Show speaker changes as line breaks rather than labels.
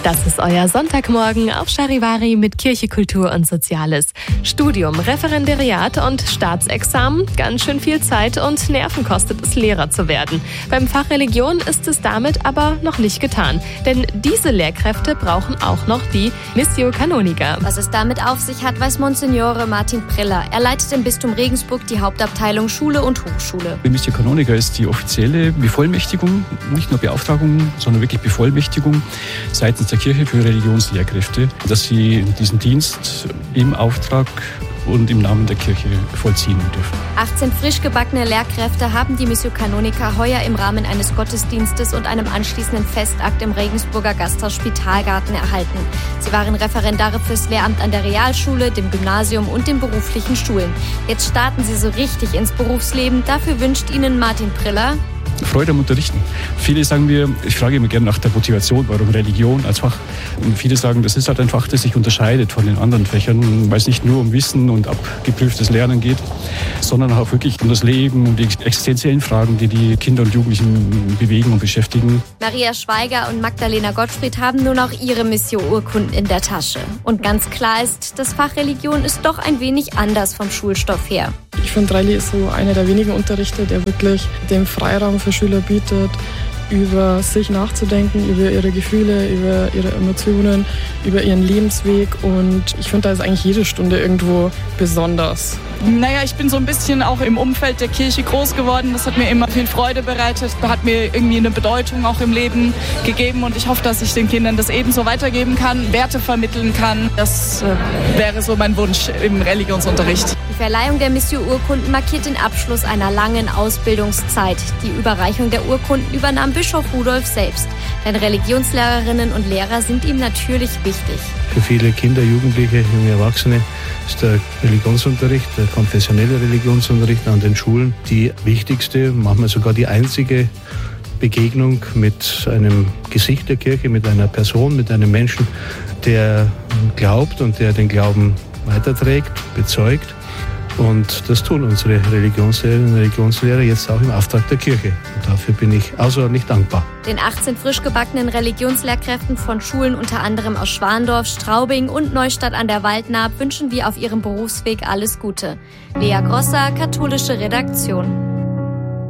Das ist euer Sonntagmorgen auf Charivari mit Kirche, Kultur und Soziales. Studium, Referendariat und Staatsexamen. Ganz schön viel Zeit und Nerven kostet es, Lehrer zu werden. Beim Fach Religion ist es damit aber noch nicht getan. Denn diese Lehrkräfte brauchen auch noch die Missio Canonica.
Was es damit auf sich hat, weiß Monsignore Martin Priller. Er leitet im Bistum Regensburg die Hauptabteilung Schule und Hochschule.
Die Missio Canonica ist die offizielle Bevollmächtigung, nicht nur Beauftragung, sondern wirklich Bevollmächtigung seitens der Kirche für Religionslehrkräfte, dass sie diesen Dienst im Auftrag und im Namen der Kirche vollziehen dürfen.
18 frisch gebackene Lehrkräfte haben die Missio Canonica heuer im Rahmen eines Gottesdienstes und einem anschließenden Festakt im Regensburger Gasthaus Spitalgarten erhalten. Sie waren Referendare fürs Lehramt an der Realschule, dem Gymnasium und den beruflichen Schulen. Jetzt starten sie so richtig ins Berufsleben. Dafür wünscht ihnen Martin Priller
Freude am Unterrichten. Viele sagen mir, ich frage immer gerne nach der Motivation, warum Religion als Fach. Und viele sagen, das ist halt ein Fach, das sich unterscheidet von den anderen Fächern, weil es nicht nur um Wissen und abgeprüftes Lernen geht, sondern auch wirklich um das Leben, um die existenziellen Fragen, die die Kinder und Jugendlichen bewegen und beschäftigen.
Maria Schweiger und Magdalena Gottfried haben nur noch ihre Missio-Urkunden in der Tasche. Und ganz klar ist, das Fach Religion ist doch ein wenig anders vom Schulstoff her.
Ich finde, Rallye ist so einer der wenigen Unterrichte, der wirklich den Freiraum für Schüler bietet, über sich nachzudenken, über ihre Gefühle, über ihre Emotionen, über ihren Lebensweg. Und ich finde, da ist eigentlich jede Stunde irgendwo besonders.
Naja, ich bin so ein bisschen auch im Umfeld der Kirche groß geworden. Das hat mir immer viel Freude bereitet, hat mir irgendwie eine Bedeutung auch im Leben gegeben. Und ich hoffe, dass ich den Kindern das ebenso weitergeben kann, Werte vermitteln kann. Das wäre so mein Wunsch im Religionsunterricht.
Die Verleihung der Missio-Urkunden markiert den Abschluss einer langen Ausbildungszeit. Die Überreichung der Urkunden übernahm Bischof Rudolf selbst. Denn Religionslehrerinnen und Lehrer sind ihm natürlich wichtig.
Für viele Kinder, Jugendliche, junge Erwachsene ist der Religionsunterricht, der konfessionelle Religionsunterricht an den Schulen die wichtigste, manchmal sogar die einzige Begegnung mit einem Gesicht der Kirche, mit einer Person, mit einem Menschen, der glaubt und der den Glauben weiterträgt, bezeugt. Und das tun unsere Religionslehrerinnen und Religionslehrer jetzt auch im Auftrag der Kirche. Und dafür bin ich außerordentlich dankbar.
Den 18 frisch gebackenen Religionslehrkräften von Schulen unter anderem aus Schwandorf, Straubing und Neustadt an der Waldnaab wünschen wir auf ihrem Berufsweg alles Gute. Lea Grosser, katholische Redaktion.